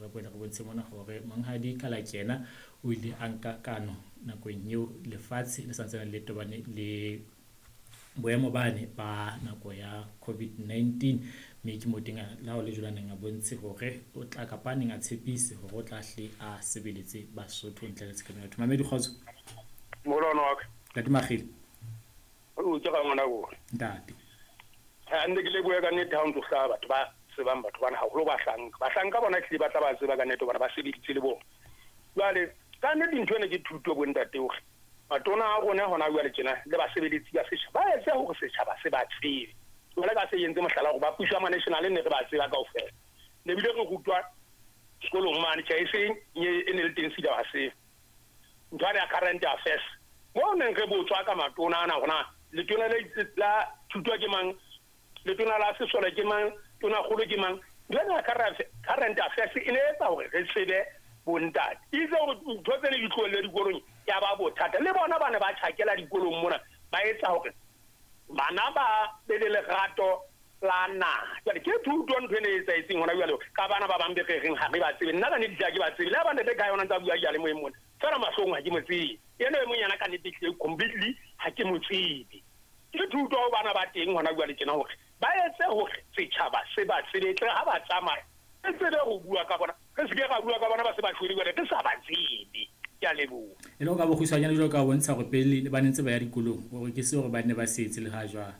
go bontshe mona gore monghadi kala kena o ile a nka kano nakong eo lefatshe le santsane le tobane le boemo bane ba nako ya COVID-19 mme ke mo tenga la o le jolaneng a bontshe gore o tla kapaneng a tshepise gore o tla hle a sebeletse Basotho ntle le tshekamelo batho mamedi kgotso Molwana wa ka. ka dimagile O ke ga ngwana go. ntate Ha nne ke le boya ka nnete ha ntlo sa batho ba sebang batho bana haholo ba hlanka bona hle ba tla ba tseba ka nnete bona ba sebeditse le bona. Jwale ka nnete dintho ne ke thuto bo ntate o matona a rona hona jwa le tjena le ba sebeletsi ba setjhaba ba etsa hore setjhaba se ba tsebe jwale ka se yentse mohlala go ba pushwa ma national ne re ba tseba kaofela ne bile re rutwa sekolong mane tja eseng e ne le teng sida ba se ntwa ya current affairs mo ne re botswa ka matona ana gona le tona la thuto ke mang le tona la sesole ke mang tona golo ke mang ya current affairs e ne etsa hore re tsebe bontate itse go ntho tsene di tlole dikolong ya ba bothata le bona bana ba tshakela dikolong mona ba etsa hore bana ba be le lerato la naha jwale ke thuto ntho ne etsa etseng hona jwale ka bana ba bang begeng ha re ba tsebe nna ka ne ditla ke ba tsebe le bana be ka yona tsa bua ya le moeng mona fela mahlong ha ke mo tsebe ene e monyana ka nnete ke completely ha ke mo tsebe ke thuto ho bana ba teng hona jwale tjena hore ba etse hore setjhaba se ba tsebetse ha ba tsamaya e tsebe go bua ka bona ke se ke ga bua ka bona ba se ba hlwele jwale ke sa ba tsebe ya lebo e le go ka bo khusanyana jalo ka bontsha go pele ba nentse ba ya dikolong gore ke se gore ba ne ba setse le ga jwa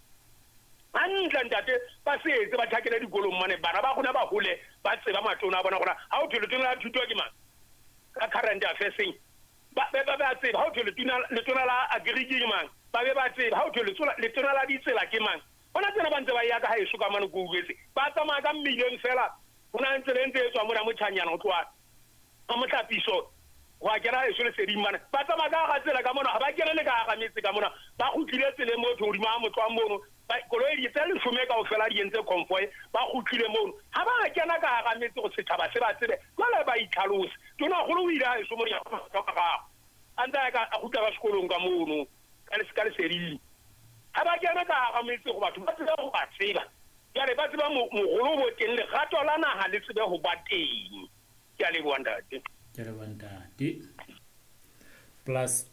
hantle ntate ba setse ba thakela dikolong mane bana ba gona ba hole ba tseba matlona a bona gona ha o thole tona la thuto ke mang ka current affairs ba tseba ha o thole le tona la agriculture mang ba be ba tseba ha o thole le tona la ditsela ke mang bona tsena ba ntse ba ya ka ha eso ka mane go uetse ba tsamaya ka mmileng fela bona ntse le ntse e tswa mona motshanyana go tloa a motlapiso wa kena e sole seding mana ba tsamaya ka ga tsela ka mona ha ba kena le ka ga metse ka mona ba khutlile tsele mo tho hodima motho wa mono ba koloi di tsela lesome ka o fela di entse convoy ba khutlile mono ha ba kena ka ga metse go setšhaba se ba tsebe jwale ba itlhalose tona golo o ile a eso mo ya ka ga anta ka a khutla ba sekolong ka mono ka le seding ha ba kena ka ga metse go batho ba tseba go ba tseba jale ba tseba mogolo bo teng le gato la naha le tsebe go ba teng ke a le bondate plus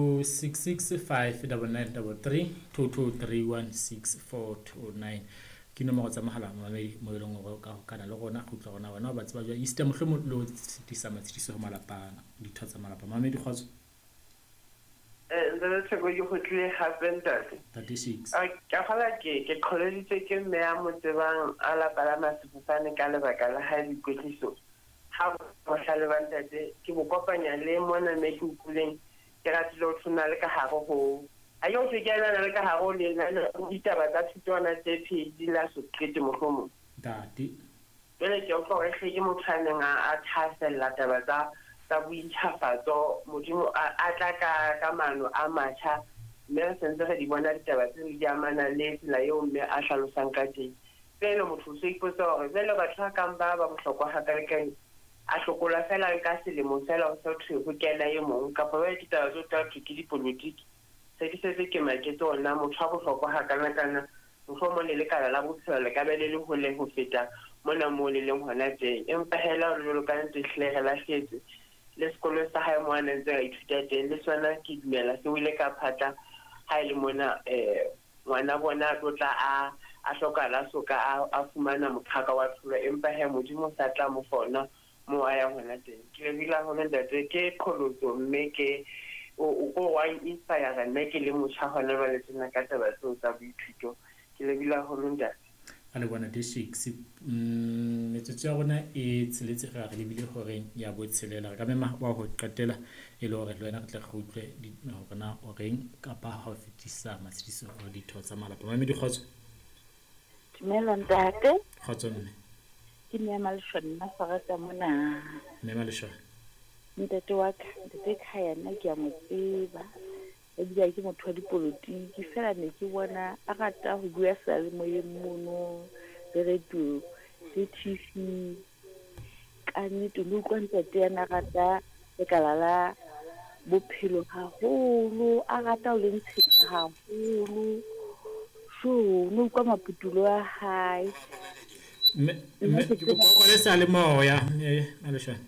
266599322316429 ke nomoro tsa mogala mamedi mo eleng gore ka kana le gona go tla gona bona ba tseba jwa easter mohlomong lo tisa matshidiso go malapana ditho tsa malapa mamedi kgotso ntle se go go tle hapentate 36 ka fala ke kgoleditse ke mme ya motsebang a la palama sefofane ka lebaka la ha dikwetliso ha go hlalebantse ke bo kopanya le mona me ke upuleng ke ratile o tsona le ka hago go ayo se ke ana le ka hago le nna ditaba tsa thutwana tse phedi la so tletse mogomo dati bele ke o gore ke motsaneng a thasella taba tsa boitšhafatso modimo a tla ka mano a matšha mme re sentse re di bona ditaba tse di amana le tsela eo mme a hlalosang ka teng pele motho se ipotsa gore bele batho ba kang ba bohlokwa gakalekang a hlokola fela ka selemo fela o sa thwe go kena e mong kapa ba ditaba tso tla thwe ke dipolotiki se ke setse ke maketse ona motho a bohlokwa gakalekana mohlomong le lekala la bophelo le ka be le go le go feta mona mo le leng hona teng empa hela o lo ka ntse hlege la hletse le sekolo sa hae mo a ntse a ithuta teng le sona ke dumela se wile ka phata ha ile mona ngwana bona tla a hlokala soka a fumana mothaka wa thulo empa he modimo sa tla mo fona mo a ya hona teng ke le bila hona ntate ke kholotso mme ke o go wa inspire nne ke le motšha hona ba le tsena ka taba tseo tsa boithuto ke le bila hona ntate a le bona di-6 metsotso ya rona e tsheletse ga re lebile gore ya botshelela ka mema wa go qetela e le gore le wena re tle go utlwe gorena o reng kapa ga o fetisa matshidiso gore ditho tsa malapa mamedi kgotso dumela ntate kgotso mme ke mema leshone nna farata mona mema leshone ntate wa ka ntate khaya nna ke a mo tseba ebile ke motho wa dipolotiki fela ne ke bona a rata go bua sale moyeng mono le radio le TV ka nnete le utlwa ntate yana rata lekala la bophelo haholo a rata o le ntshetsa haholo so no utlwa maputulo a hae ke kopa o le sa le moya Maleshane.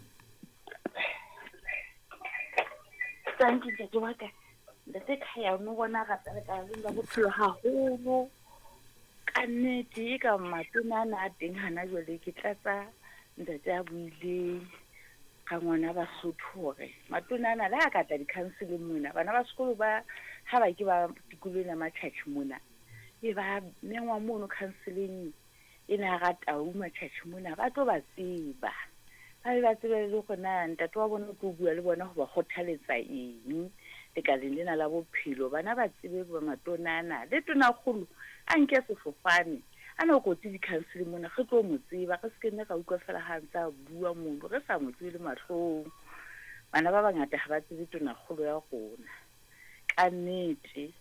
Thank you ntate wa ka ntate khaya no bona ga tsale ka le la bophelo haholo ka nnete ka matona na teng hana jwale ke tlatsa ntate a buile ka ngwana ba Sotho matona na la ka tla di council mona bana ba sekolo ba ha ba ke ba tikolong ya matšhatši mona e ba mengwa mono counseling ina ga tau matšhatši mona ba tlo ba tseba ba tsebe le gona ntate wa bona go bua le bona go ba kgothaletsa eng le ka lena la bophelo bana ba tsebe ba matonana le tona kholo a nke sefofane ana go tse di council mona ge tlo mo tseba ge se ke nna ka utlwa fela ga ntsa bua mono ge sa mo tsebe le matlhong bana ba bangata ga ba tsebe tona kholo ya gona ka nnete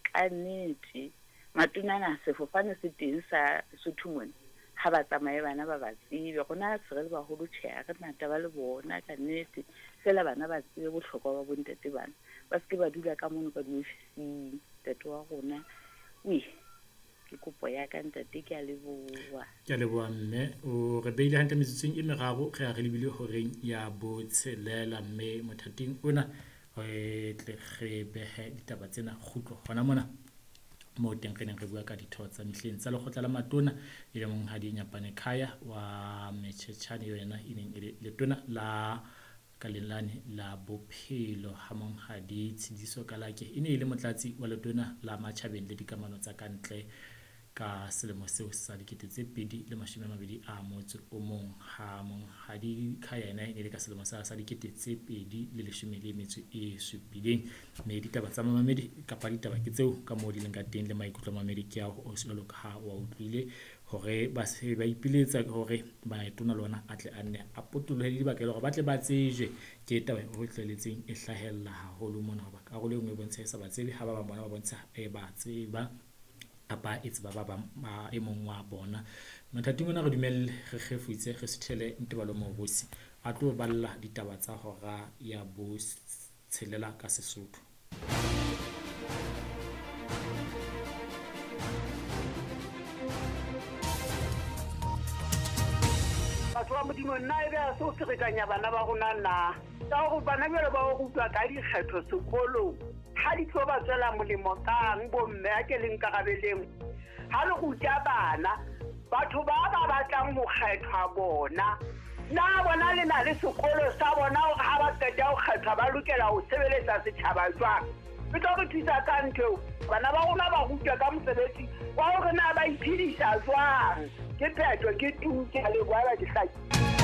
matonana sefofane se teng sa Sothumone ha ba tsamaye bana ba ba tsebe gona tsere le ba holo tšhea re nata ba le bona ka nnete fela bana ba tsebe bohlokwa ba bontate bana ba se ke ba dula ka mono ka diofising tate wa gona ke kopo ya ka ntate ke a leboa mme o re beile hantle metsotsong e meraro ge a re lebile horeng ya botshelela mme mothating ona tle ge behe ditaba tsena khutlo gona mona mo teng re neng re bua ka ditho tsa mehleng tsa lekgotla la matona e le mong hadi Nyapane Khaya wa Metshetšhane yona e neng e le tona la kalelane la bophelo ha mong hadi Tshidiso Kalake e ne e le motlatsi wa letona la matšhabeng le dikamano tsa kantle ka selemo seo sa 2021 ha mong hadi Khaya ena e le ka selemo sa 2017 mme ditaba tsa mamamedi kapa ditaba ke tseo ka mo di leng ka teng le maikutlo mamedi ke a o selo ka wa utlwile hore ba se ba ipiletsa hore ba etona lona a tle a nne a potolohe di bakela hore ba tle ba tsejwe ke taba ho tleletseng e hlahella haholo mona ba ka go le ngwe bontsha sa ba tsebe ha ba ba bona ba bontsha ba tseba apa itse ba e mong wa bona mathating ona re dumelle re kgefuitse re sithele ntebalo mo bosi a tlo balla ditaba tsa hora ya botshelela ka Sesotho. batho ba modimo nna e be a se o serekanya bana ba rona na ka go bana bjale ba go utlwa ka dikgetho sekolong ha di tlo ba tswela molemo kang bomme a ke leng karabeleng ha le go tja bana batho ba batlang go kgethwa bona na bona le na le sekolo sa bona gore ha ba qeta go kgethwa ba lokela go sebeletsa setšhaba jwang e tlo go thusa ka ntho bana ba rona ba rutwa ka mosebetsi wa gore na ba iphedisa jwang ke phetho ke tuke le kwa ba dihlaki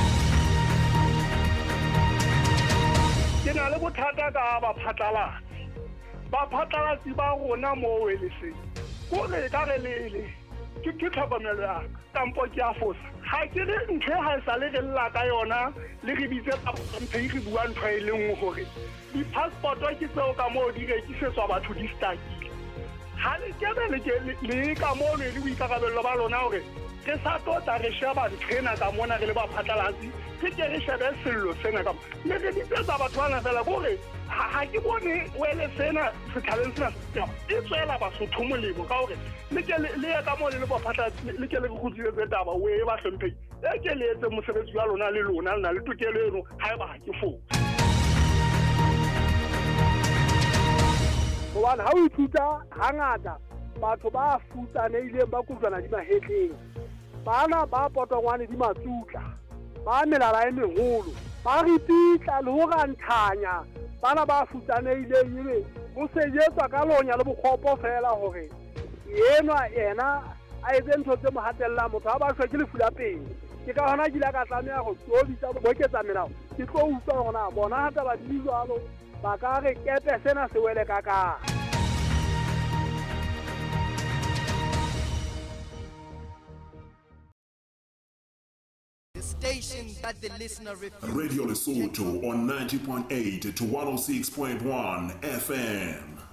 ke na le bothata ka baphatlalatsi ba rona mo weleseng kore ka re le ke tlhokomelo ya kampo ke a fosa ha ke re ntho ha e sa le re lla ka yona le re bitse ka mphe re bua ntho e leng hore di-passport ke tseo ka moo di rekisetswa batho di stakile ha le kebe le ka moo le boikarabello ba lona hore re sa tota re sheba nthena ka mona re le baphatlalatsi ke ke re shebe sello sena ka le re ditsetsa batho bana fela kore ha ke bone wele sena sethaleng sena e tswela Basotho molemo ka hore le ya ka mo le baphatlalatsi le ke le go tsitse taba we ba hlomphe e ke le etse mosebetsi wa lona le lona le na le tokelo eno ha ba ke fo bona ha o ithuta hangata batho ba futsanehile ba kutlwana di mahetleng bana ba potongwane di matsutla ba melala e meholo ba ripitla le ho rantanya bana ba futsanehile ebe go sejetswa ka lonya le bokgopo fela hore yena a etse ntho tse mo hatella motho a ba shwe ke lefu la pele ke ka hona ke la ka tlameha go tsobitsa boketsa melao ke tlo utlwa hona bona hata ba di jwalo ba ka re kepe sena se wele ka ka station that the listener refused. Radio Lesotho on 90.8 to 106.1 FM.